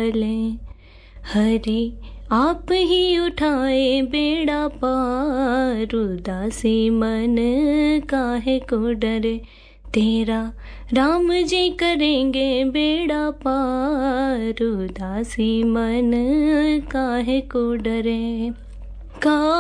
चलें। हरि आप ही उठाए बेड़ा पार, उदासी मन काहे को डरे। तेरा राम जी करेंगे बेड़ा पार, उदासी मन काहे को डरे। का